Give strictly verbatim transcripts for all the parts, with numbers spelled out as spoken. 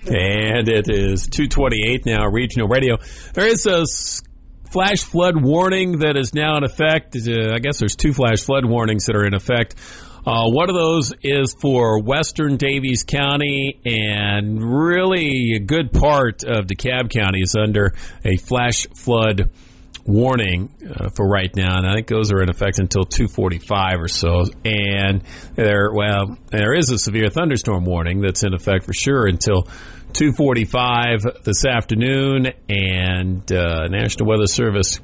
And it is two twenty-eight now, Regional Radio. There is a flash flood warning that is now in effect. Uh, I guess there's two flash flood warnings that are in effect. Uh, one of those is for western Daviess County, and really a good part of DeKalb County is under a flash flood warning uh, for right now, and I think those are in effect until two forty-five or so. And there, well, there is a severe thunderstorm warning that's in effect for sure until two forty-five this afternoon. And uh, National Weather Service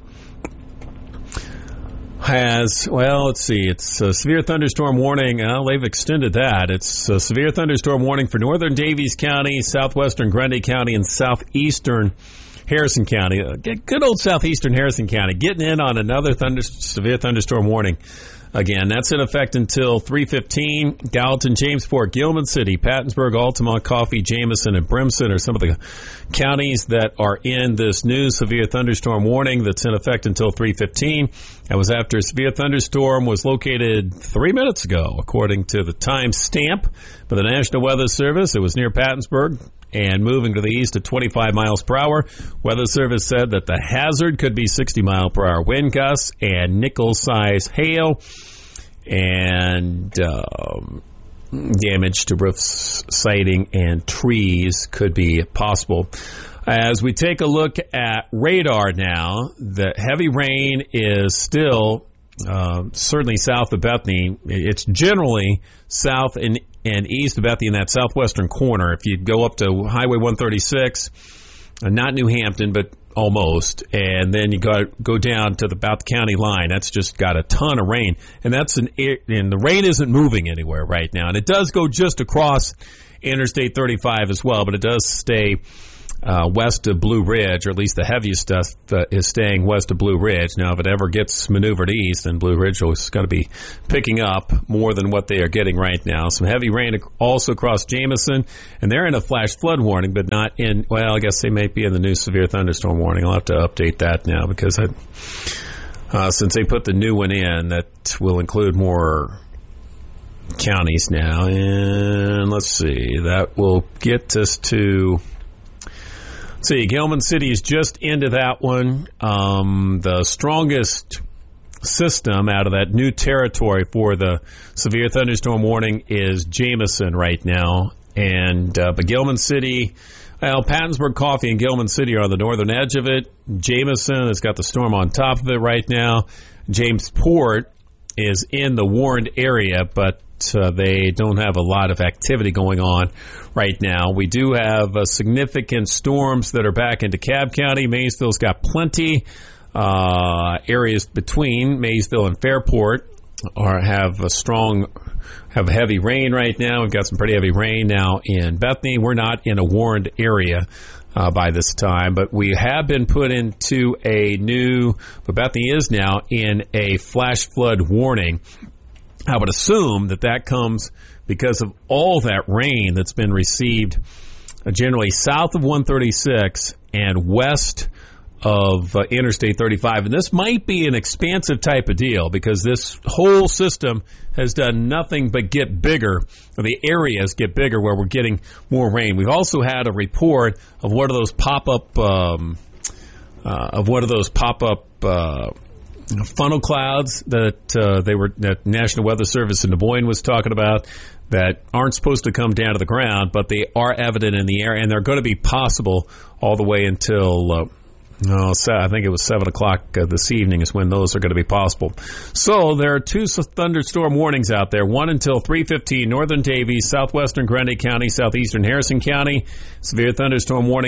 has, well, let's see, it's a severe thunderstorm warning. Well, they've extended that. It's a severe thunderstorm warning for northern Daviess County, southwestern Grundy County, and southeastern Harrison County. Good old southeastern Harrison County getting in on another thunder, severe thunderstorm warning. Again, that's in effect until three fifteen. Gallatin, Jamesport, Gilman City, Pattonsburg, Altamont, Coffee, Jameson, and Brimson are some of the counties that are in this new severe thunderstorm warning that's in effect until three fifteen. That was after a severe thunderstorm was located three minutes ago, according to the time stamp by the National Weather Service. It was near Pattonsburg and moving to the east at twenty-five miles per hour. Weather Service said that the hazard could be sixty mile per hour wind gusts and nickel-size hail, and um, damage to roofs, siding, and trees could be possible. As we take a look at radar now, the heavy rain is still uh, certainly south of Bethany. It's generally south and, and east of Bethany in that southwestern corner. If you go up to Highway one thirty-six, uh, not New Hampton, but almost, and then you got go down to the, about the county line. That's just got a ton of rain, and that's an and the rain isn't moving anywhere right now. And it does go just across Interstate thirty-five as well, but it does stay uh, west of Blue Ridge, or at least the heaviest stuff uh, is staying west of Blue Ridge. Now, if it ever gets maneuvered east, then Blue Ridge is going to be picking up more than what they are getting right now. Some heavy rain also across Jameson, and they're in a flash flood warning, but not in, well, I guess they may be in the new severe thunderstorm warning. I'll have to update that now because I, uh, since they put the new one in, that will include more counties now. And let's see, that will get us to... See, Gilman City is just into that one. Um, the strongest system out of that new territory for the severe thunderstorm warning is Jameson right now. And uh, but Gilman City, well, Pattonsburg, Coffee, and Gilman City are on the northern edge of it. Jameson has got the storm on top of it right now. Jamesport is in the warned area, but Uh, they don't have a lot of activity going on right now. We do have uh, significant storms that are back into DeKalb County. Maysville's got plenty. Uh, areas between Maysville and Fairport are have a strong, have heavy rain right now. We've got some pretty heavy rain now in Bethany. We're not in a warned area uh, by this time, but we have been put into a new, but Bethany is now in a flash flood warning. I would assume that that comes because of all that rain that's been received uh, generally south of one thirty-six and west of uh, Interstate thirty-five. And this might be an expansive type of deal because this whole system has done nothing but get bigger, or the areas get bigger where we're getting more rain. We've also had a report of one of those pop-up, um, uh, of one of those pop-up uh funnel clouds that uh, they were that National Weather Service in Des Moines was talking about that aren't supposed to come down to the ground, but they are evident in the air, and they're going to be possible all the way until uh, oh, I think it was seven o'clock uh, this evening is when those are going to be possible. So there are two thunderstorm warnings out there. One until three fifteen, northern Daviess, southwestern Grundy County, southeastern Harrison County. Severe thunderstorm warning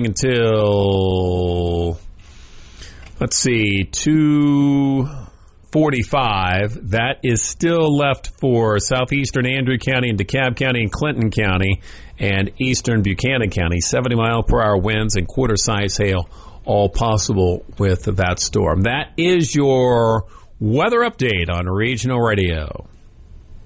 until... Let's see, two forty-five. That is still left for southeastern Andrew County and DeKalb County and Clinton County and eastern Buchanan County. seventy mile per hour winds and quarter-size hail, all possible with that storm. That is your weather update on Regional Radio.